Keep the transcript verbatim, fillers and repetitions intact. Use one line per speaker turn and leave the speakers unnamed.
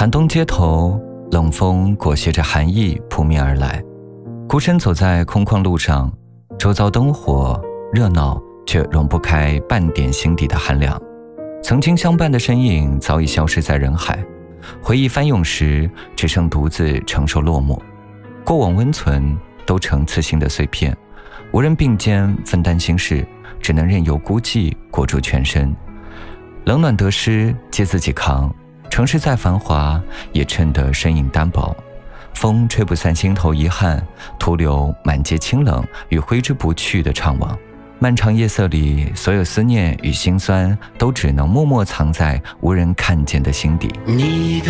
寒冬街头，冷风裹挟着寒意扑面而来。孤身走在空旷路上，周遭灯火热闹，却容不开半点心底的寒凉。曾经相伴的身影早已消失在人海，回忆翻涌时，只剩独自承受落寞。过往温存都成刺心的碎片，无人并肩分担心事，只能任由孤寂裹住全身。冷暖得失皆自己扛，城市再繁华也衬得身影单薄。风吹不散心头遗憾，徒留满街清冷与挥之不去的怅惘。漫长夜色里，所有思念与心酸都只能默默藏在无人看见的心底。
你的